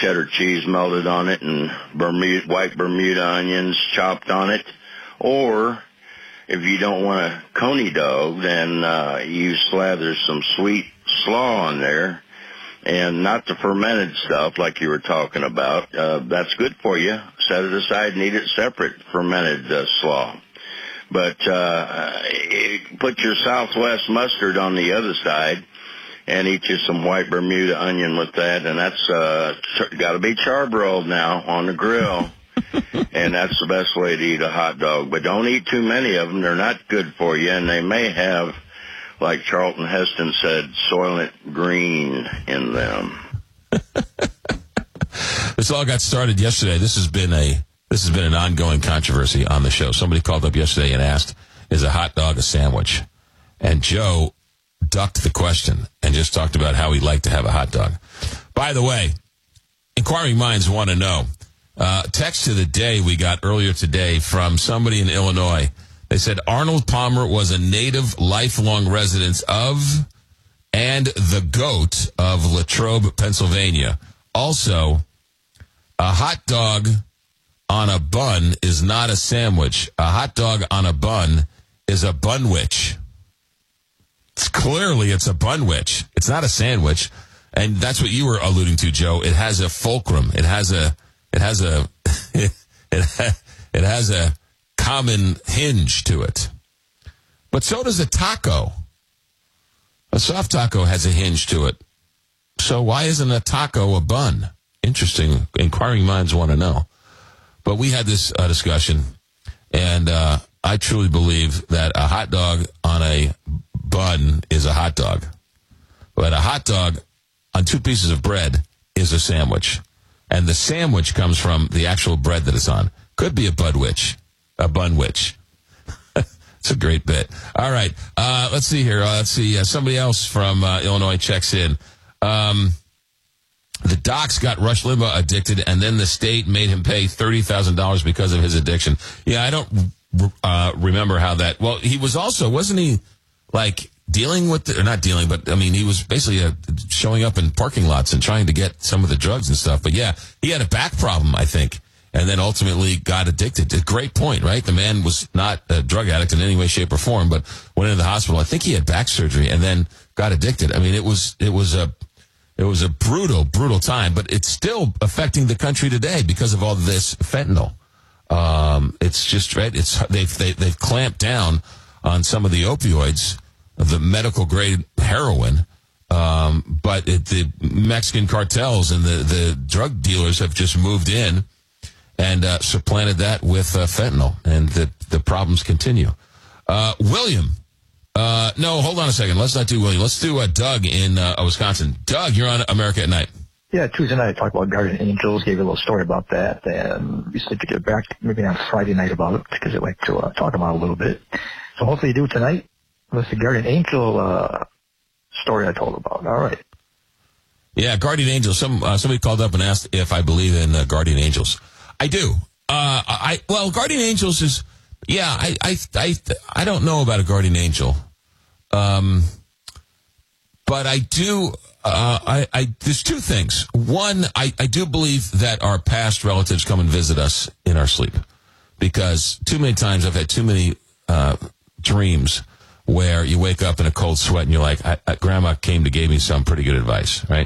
cheddar cheese melted on it and white Bermuda onions chopped on it. Or if you don't want a coney dog, then you slather some sweet slaw on there, and not the fermented stuff like you were talking about. That's good for you. Set it aside and eat it separate, fermented slaw. But put your Southwest mustard on the other side and eat you some white Bermuda onion with that, and that's got to be charbroiled now on the grill. And that's the best way to eat a hot dog. But don't eat too many of them. They're not good for you, and they may have, like Charlton Heston said, Soylent Green in them. This all got started yesterday. This has been an ongoing controversy on the show. Somebody called up yesterday and asked, is a hot dog a sandwich? And Joe ducked the question and just talked about how he'd like to have a hot dog. By the way, inquiring minds want to know. Text of the day we got earlier today from somebody in Illinois. They said Arnold Palmer was a native lifelong resident of and the goat of Latrobe, Pennsylvania. Also, a hot dog on a bun is not a sandwich. A hot dog on a bun is a bunwich. It's a bunwich. It's not a sandwich. And that's what you were alluding to, Joe. It has a fulcrum. It has a common hinge to it. But so does a taco. A soft taco has a hinge to it. So why isn't a taco a bun? Interesting. Inquiring minds want to know. But we had this discussion, and I truly believe that a hot dog on a bun is a hot dog. But a hot dog on two pieces of bread is a sandwich. And the sandwich comes from the actual bread that it's on. Could be a bunwich. It's a great bit. All right. Let's see here. Somebody else from Illinois checks in. The docs got Rush Limbaugh addicted, and then the state made him pay $30,000 because of his addiction. Yeah, I don't remember how that... Well, he was also... Wasn't he, like, dealing with... or not dealing, but, I mean, he was basically showing up in parking lots and trying to get some of the drugs and stuff. But, yeah, he had a back problem, I think, and then ultimately got addicted. A great point, right? The man was not a drug addict in any way, shape, or form, but went into the hospital. I think he had back surgery and then got addicted. I mean, it was a brutal, brutal time, but it's still affecting the country today because of all this fentanyl. It's just right. They've clamped down on some of the opioids, the medical grade heroin, but the Mexican cartels and the drug dealers have just moved in and supplanted that with fentanyl, and the problems continue. William. No, hold on a second. Let's not do William. Let's do Doug in Wisconsin. Doug, you're on America at Night. Yeah, Tuesday night I talked about Guardian Angels, gave you a little story about that, and we said to get back maybe on Friday night about it, because I'd like to talk about it a little bit. So hopefully you do tonight. That's the Guardian Angel story I told about. All right. Yeah, Guardian Angels. Somebody called up and asked if I believe in Guardian Angels. I do. Guardian Angels is... Yeah, I don't know about a guardian angel, but I do. There's two things. One, I do believe that our past relatives come and visit us in our sleep, because too many times I've had too many dreams where you wake up in a cold sweat and you're like, Grandma came to give me some pretty good advice, right?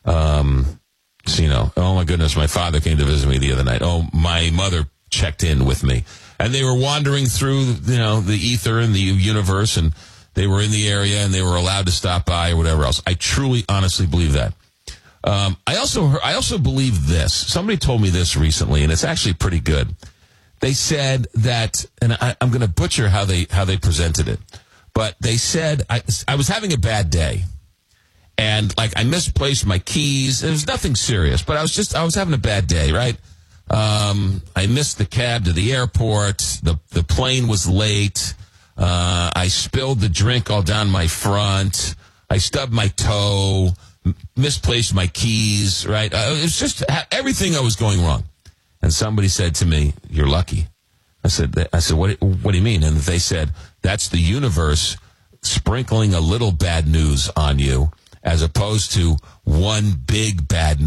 Oh my goodness, my father came to visit me the other night. Oh, my mother checked in with me. And they were wandering through, the ether and the universe, and they were in the area, and they were allowed to stop by or whatever else. I truly, honestly believe that. I also believe this. Somebody told me this recently, and it's actually pretty good. They said that, and I'm going to butcher how they presented it, but they said I was having a bad day, and I misplaced my keys. It was nothing serious, but I was having a bad day, right? I missed the cab to the airport. The plane was late. I spilled the drink all down my front. I stubbed my toe, misplaced my keys, right? It was just everything that was going wrong. And somebody said to me, "You're lucky." I said, what do you mean? And they said, that's the universe sprinkling a little bad news on you, as opposed to one big bad news.